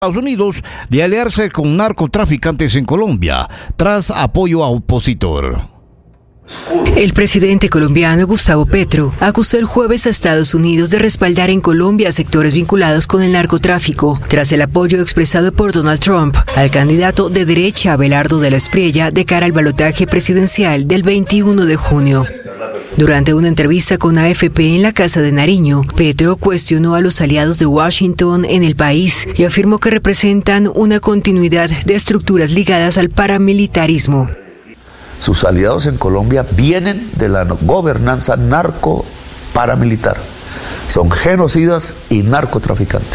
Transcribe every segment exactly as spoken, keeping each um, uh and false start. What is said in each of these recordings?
Estados Unidos de aliarse con narcotraficantes en Colombia, tras apoyo a opositor. El presidente colombiano Gustavo Petro acusó el jueves a Estados Unidos de respaldar en Colombia a sectores vinculados con el narcotráfico, tras el apoyo expresado por Donald Trump al candidato de derecha Abelardo de la Espriella de cara al balotaje presidencial del veintiuno de junio. Durante una entrevista con A F P en la Casa de Nariño, Petro cuestionó a los aliados de Washington en el país y afirmó que representan una continuidad de estructuras ligadas al paramilitarismo. Sus aliados en Colombia vienen de la gobernanza narco-paramilitar. Son genocidas y narcotraficantes.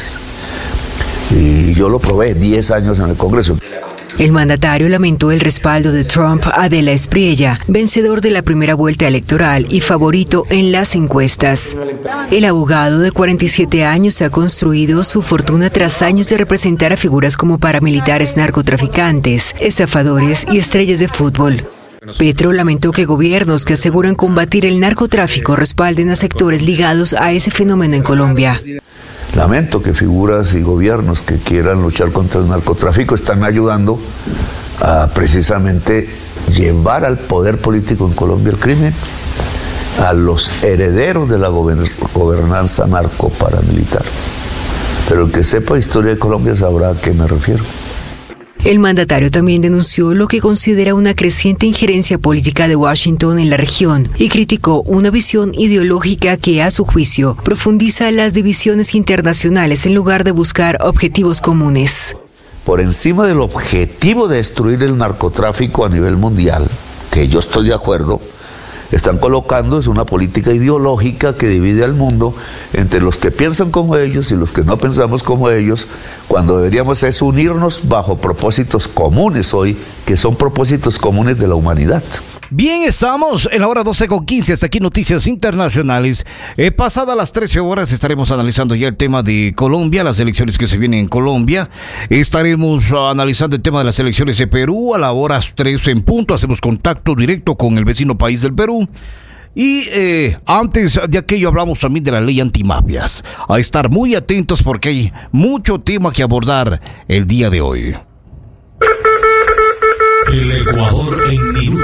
Y yo lo probé diez años en el Congreso. El mandatario lamentó el respaldo de Trump a De la Espriella, vencedor de la primera vuelta electoral y favorito en las encuestas. El abogado de cuarenta y siete años ha construido su fortuna tras años de representar a figuras como paramilitares, narcotraficantes, estafadores y estrellas de fútbol. Petro lamentó que gobiernos que aseguran combatir el narcotráfico respalden a sectores ligados a ese fenómeno en Colombia. Lamento que figuras y gobiernos que quieran luchar contra el narcotráfico están ayudando a precisamente llevar al poder político en Colombia el crimen, a los herederos de la gobernanza narcoparamilitar. Pero el que sepa historia de Colombia sabrá a qué me refiero. El mandatario también denunció lo que considera una creciente injerencia política de Washington en la región y criticó una visión ideológica que, a su juicio, profundiza las divisiones internacionales en lugar de buscar objetivos comunes. Por encima del objetivo de destruir el narcotráfico a nivel mundial, que yo estoy de acuerdo, están colocando es una política ideológica que divide al mundo entre los que piensan como ellos y los que no pensamos como ellos, cuando deberíamos es unirnos bajo propósitos comunes hoy, que son propósitos comunes de la humanidad. Bien, estamos en la hora doce con quince, hasta aquí Noticias Internacionales. Eh, pasadas las trece horas estaremos analizando ya el tema de Colombia, las elecciones que se vienen en Colombia. Estaremos uh, analizando el tema de las elecciones de Perú a las horas tres en punto. Hacemos contacto directo con el vecino país del Perú. Y eh, antes de aquello hablamos también de la ley antimafias. A estar muy atentos porque hay mucho tema que abordar el día de hoy. El Ecuador en minutos.